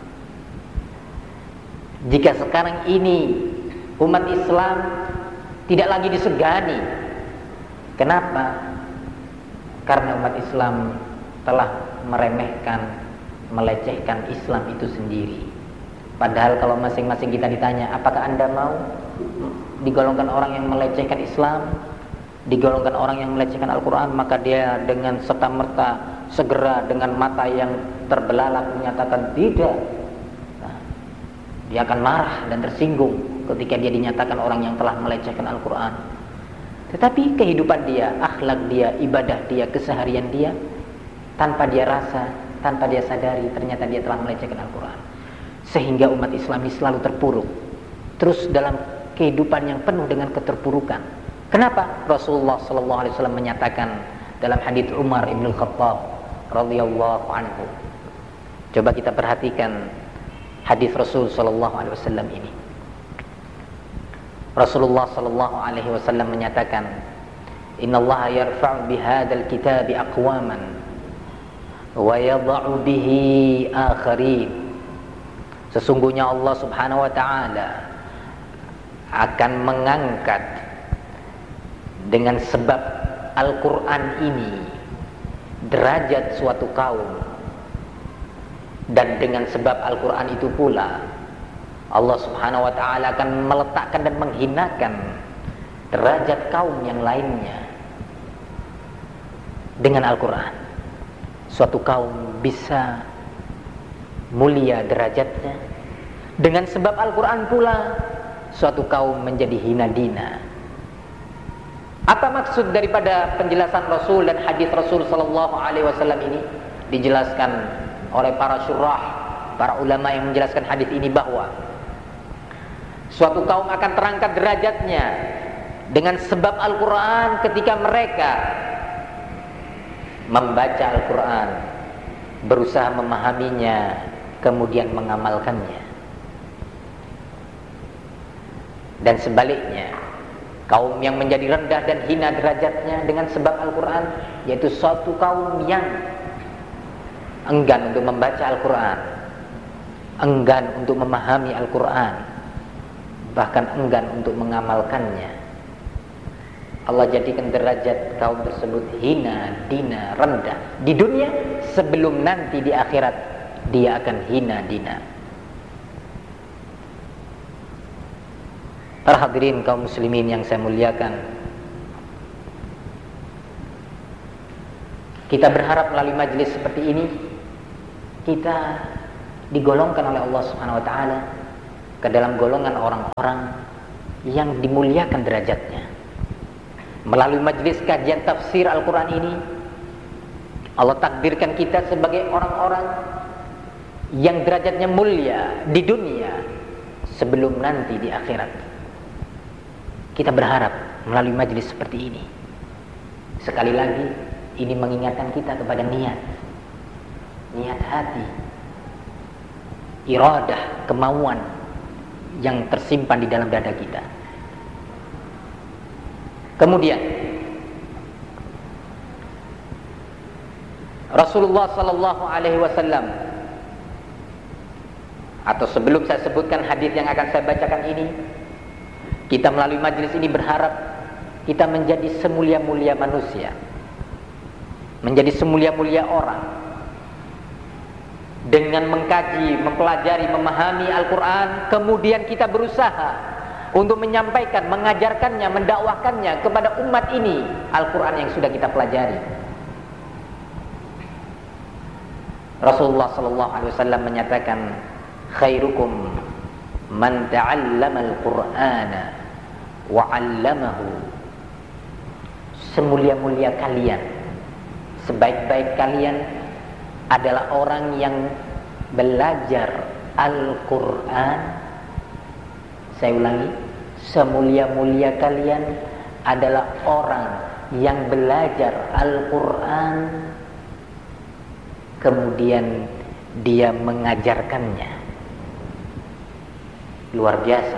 S3: Jika sekarang ini umat Islam tidak lagi disegani. Kenapa? Karena umat Islam telah meremehkan, melecehkan Islam itu sendiri. Padahal kalau masing-masing kita ditanya, apakah Anda mau digolongkan orang yang melecehkan Islam, digolongkan orang yang melecehkan Al-Quran, maka dia dengan serta-merta segera dengan mata yang terbelalak menyatakan tidak. Nah, dia akan marah dan tersinggung ketika dia dinyatakan orang yang telah melecehkan Al-Quran. Tetapi kehidupan dia, akhlak dia, ibadah dia, keseharian dia, tanpa dia rasa, tanpa dia sadari, ternyata dia telah melecehkan Al-Quran. Sehingga umat Islam ini selalu terpuruk, terus dalam kehidupan yang penuh dengan keterpurukan. Kenapa? Rasulullah sallallahu alaihi wasallam menyatakan dalam hadits Umar ibn Khattab radhiyallahu anhu. Coba kita perhatikan hadis Rasul sallallahu alaihi wasallam ini. Rasulullah sallallahu alaihi wasallam menyatakan, "Innallaha yarfa'u bihadzal kitabi aqwaman wa yadh'u bihi akharin." Sesungguhnya Allah Subhanahu wa taala akan mengangkat dengan sebab Al-Quran ini derajat suatu kaum, dan dengan sebab Al-Quran itu pula Allah Subhanahu wa ta'ala akan meletakkan dan menghinakan derajat kaum yang lainnya. Dengan Al-Quran suatu kaum bisa mulia derajatnya, dengan sebab Al-Quran pula suatu kaum menjadi hina dina. Apa maksud daripada penjelasan Rasul dan hadis Rasul sallallahu alaihi wasallam ini? Dijelaskan oleh para syurah, para ulama yang menjelaskan hadis ini, bahwa suatu kaum akan terangkat derajatnya dengan sebab Al-Quran ketika mereka membaca Al-Quran, berusaha memahaminya, kemudian mengamalkannya. Dan sebaliknya, kaum yang menjadi rendah dan hina derajatnya dengan sebab Al-Quran, yaitu suatu kaum yang enggan untuk membaca Al-Quran, enggan untuk memahami Al-Quran, bahkan enggan untuk mengamalkannya. Allah jadikan derajat kaum tersebut hina, dina, rendah di dunia, sebelum nanti di akhirat dia akan hina, dina. Para hadirin kaum muslimin yang saya muliakan, Kita berharap melalui majelis seperti ini kita digolongkan oleh Allah Subhanahu wa taala ke dalam golongan orang-orang yang dimuliakan derajatnya. Melalui majelis kajian tafsir Al-Quran ini, Allah takdirkan kita sebagai orang-orang yang derajatnya mulia di dunia sebelum nanti di akhirat. Kita berharap melalui majelis seperti ini, sekali lagi ini mengingatkan kita kepada niat, niat hati, iradah, kemauan yang tersimpan di dalam dada kita. Kemudian Rasulullah sallallahu alaihi wasallam, atau sebelum saya sebutkan hadis yang akan saya bacakan ini, kita melalui majelis ini berharap kita menjadi semulia-mulia manusia, menjadi semulia-mulia orang, dengan mengkaji, mempelajari, memahami Al-Quran. Kemudian kita berusaha untuk menyampaikan, mengajarkannya, mendakwahkannya kepada umat ini Al-Quran yang sudah kita pelajari. Rasulullah sallallahu alaihi wasallam menyatakan, khairukum man ta'allama al-Qur'ana wa 'allamahu. Semulia-mulia kalian, sebaik-baik kalian adalah orang yang belajar Al-Quran. Saya ulangi, semulia-mulia kalian adalah orang yang belajar Al-Quran, kemudian dia mengajarkannya. Luar biasa.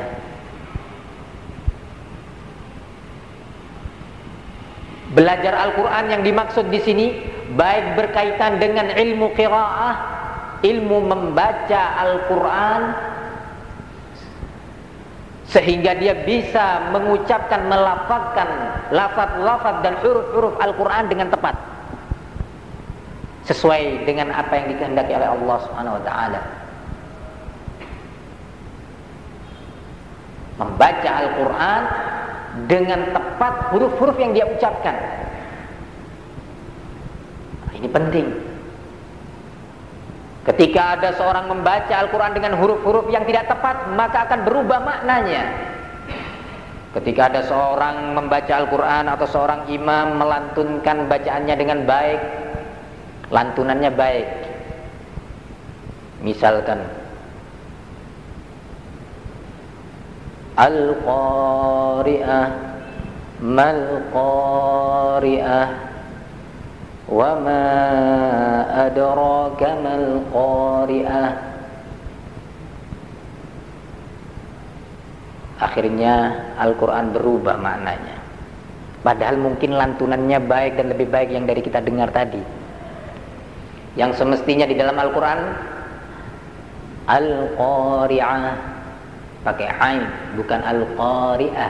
S3: Belajar Al-Quran yang dimaksud di sini baik berkaitan dengan ilmu qiraah, ilmu membaca Al-Quran, sehingga dia bisa mengucapkan, melafazkan lafaz-lafaz dan huruf-huruf Al-Quran dengan tepat, sesuai dengan apa yang dikehendaki oleh Allah Subhanahu wa taala. Membaca Al-Quran dengan tepat huruf-huruf yang dia ucapkan. Ini penting. Ketika ada seorang membaca Al-Quran dengan huruf-huruf yang tidak tepat, maka akan berubah maknanya. Ketika ada seorang membaca Al-Quran atau seorang imam melantunkan bacaannya dengan baik, lantunannya baik, misalkan Al-Qari'ah Mal-Qari'ah Wa ma adraka mal-Qari'ah. Akhirnya Al-Quran berubah maknanya, padahal mungkin lantunannya baik dan lebih baik yang dari kita dengar tadi. Yang semestinya di dalam Al-Quran Al-Qari'ah pakai ain, bukan Al-Qari'ah.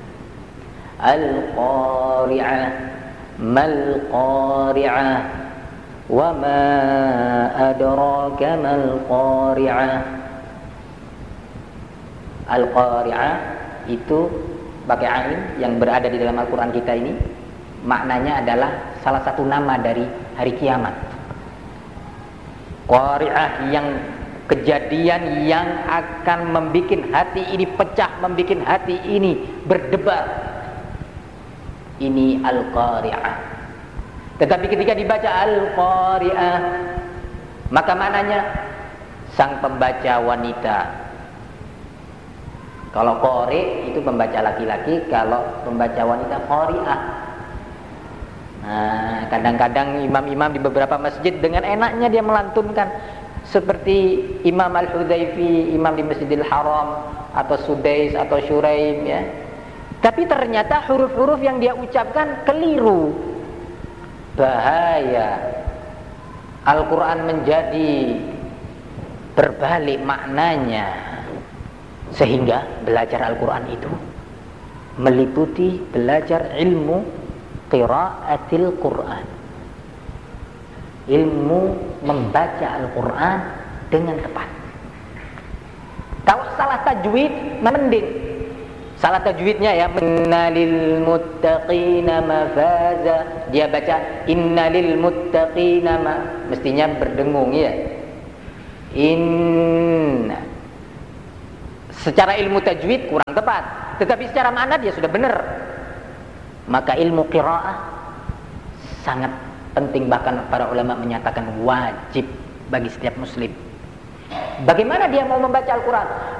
S3: Al-Qari'ah Mal-Qari'ah Wa ma adraka mal-Qari'ah. Al-Qari'ah itu pakai ain yang berada di dalam Al-Quran kita ini, maknanya adalah salah satu nama dari hari kiamat. Qari'ah yang kejadian yang akan membuat hati ini pecah, membuat hati ini berdebar. Ini Al-Qari'ah. Tetapi ketika dibaca Al-Qari'ah, maka maknanya sang pembaca wanita. Kalau qari itu pembaca laki-laki, kalau pembaca wanita qari'ah. Nah, kadang-kadang imam-imam di beberapa masjid dengan enaknya dia melantunkan, seperti Imam Al-Hudayfi, imam di Masjidil Haram, atau Sudais atau Syuraim, ya. Tapi ternyata huruf-huruf yang dia ucapkan keliru. Bahaya. Al-Quran menjadi berbalik maknanya, sehingga belajar Al-Quran itu meliputi belajar ilmu qiraatil Quran, ilmu membaca Al-Quran dengan tepat. Kalau salah tajwid mending, salah tajwidnya ya, innalil muttaqina mafaza, dia baca innalil muttaqina ma, mestinya berdengung ya, inna. Secara ilmu tajwid kurang tepat, tetapi secara makna dia sudah benar. Maka ilmu qiraah sangat penting, bahkan para ulama menyatakan wajib bagi setiap muslim. Bagaimana dia mau membaca Al-Quran?